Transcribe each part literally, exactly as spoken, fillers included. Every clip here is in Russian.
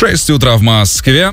шесть утра в Москве.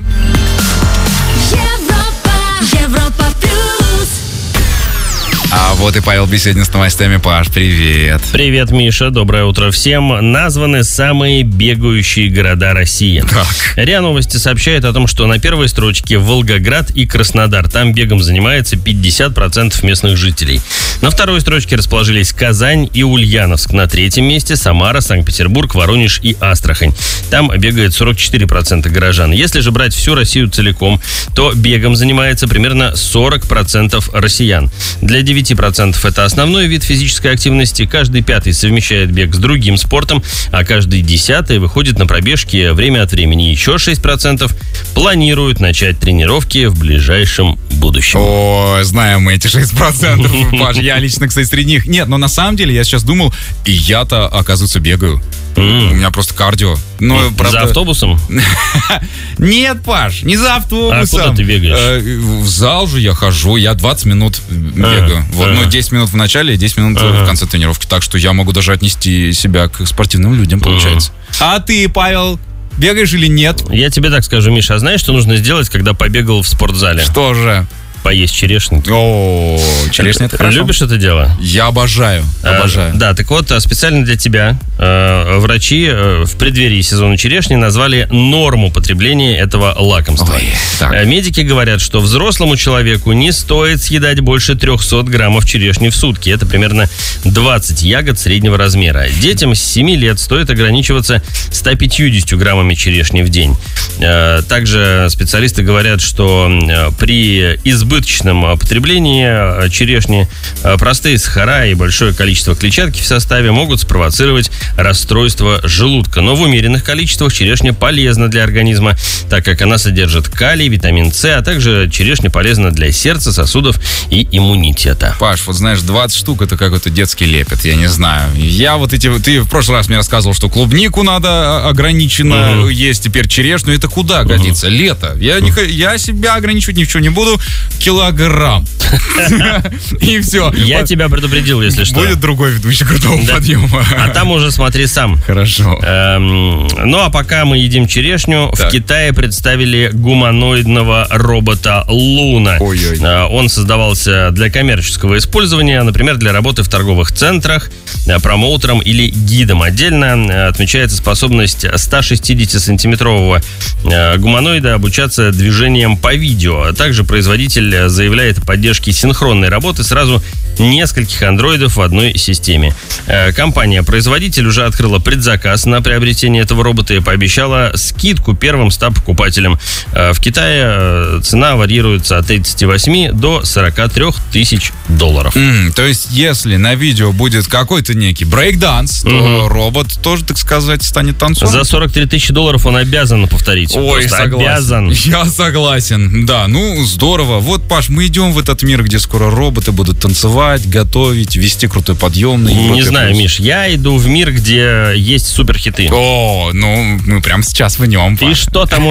А вот и Павел Беседин с новостями. Паш, привет. Привет, Миша. Доброе утро всем. Названы самые бегающие города России. Так. РИА Новости сообщает о том, что на первой строчке Волгоград и Краснодар. Там бегом занимается пятьдесят процентов местных жителей. На второй строчке расположились Казань и Ульяновск. На третьем месте Самара, Санкт-Петербург, Воронеж и Астрахань. Там бегает сорок четыре процента горожан. Если же брать всю Россию целиком, то бегом занимается примерно сорок процентов россиян. Для девяти процентов это основной вид физической активности. Каждый пятый совмещает бег с другим спортом, а каждый десятый выходит на пробежки время от времени. Еще шесть процентов планируют начать тренировки в ближайшем будущем. О, знаем мы эти шесть процентов, Паш. Я лично, кстати, среди них. Нет, но на самом деле я сейчас думал, и я-то, оказывается, бегаю. Mm. У меня просто кардио. Но, mm. правда... За автобусом? Нет, Паш, не за автобусом. А куда ты бегаешь? В зал же я хожу, я двадцать минут бегаю. А, вот, а. ну, десять минут в начале и десять минут а. в конце тренировки. Так что я могу даже отнести себя к спортивным людям, получается. А, а ты, Павел, бегаешь или нет? Я тебе так скажу, Миша, а знаешь, что нужно сделать, когда побегал в спортзале? Что же? Поесть черешню. О, черешня — это хорошо. Любишь это дело? Я обожаю, обожаю. А, да, так вот, специально для тебя э, врачи э, в преддверии сезона черешни назвали норму потребления этого лакомства. Ой, так. Медики говорят, что взрослому человеку не стоит съедать больше триста граммов черешни в сутки. Это примерно двадцать ягод среднего размера. Детям с семи лет стоит ограничиваться ста пятьюдесятью граммами черешни в день. Э, также специалисты говорят, что э, при избыточном избыточном потреблении черешни простые сахара и большое количество клетчатки в составе могут спровоцировать расстройство желудка. Но в умеренных количествах черешня полезна для организма, так как она содержит калий, витамин С, а также черешня полезна для сердца, сосудов и иммунитета. Паш, вот знаешь, двадцать штук — это какой-то детский лепет, я не знаю. Я вот эти... Ты в прошлый раз мне рассказывал, что клубнику надо ограниченно угу. есть, теперь черешню. Это куда годится? Угу. Лето. Я, не, я себя ограничивать ни в чем не буду. Килограмм. И все. Я тебя предупредил, если что. Будет другой ведущий крутого подъема. А там уже смотри сам. Хорошо. Ну, а пока мы едим черешню, в Китае представили гуманоидного робота Луна. Он создавался для коммерческого использования, например, для работы в торговых центрах, промоутером или гидом. Отдельно отмечается способность ста шестидесятисантиметрового гуманоида обучаться движениям по видео. Также производитель заявляет о поддержке синхронной работы сразу нескольких андроидов в одной системе. Компания-производитель уже открыла предзаказ на приобретение этого робота и пообещала скидку первым ста покупателям. В Китае цена варьируется от тридцати восьми до сорока трёх тысяч долларов. Mm, то есть, если на видео будет какой-то некий брейк-данс, mm-hmm. то робот тоже, так сказать, станет танцором? За сорок три тысячи долларов он обязан повторить. Ой, Просто согласен. Обязан. Я согласен. Да, ну, здорово. Вот, Паш, мы идем в этот мир, где скоро роботы будут танцевать, готовить, вести крутой подъем. Не знаю, Миш, я иду в мир, где есть суперхиты. О, ну, мы прямо сейчас в нем, Паш. И что там